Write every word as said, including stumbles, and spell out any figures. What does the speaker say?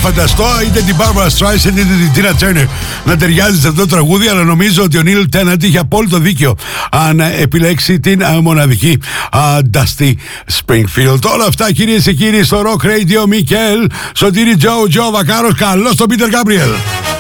φανταστώ είτε την Barbara Streisand είτε την Tina Turner να ταιριάζει σε αυτό το τραγούδι, αλλά νομίζω ότι ο Neil Tennant είχε απόλυτο δίκιο αν επιλέξει την α, μοναδική α, Dusty Springfield. Όλα αυτά, κυρίες και κύριοι, στο Rock Radio. Μικέλ, Σωτήρη Τζο, Τζο Βακάρος, καλώς τον Peter Gabriel.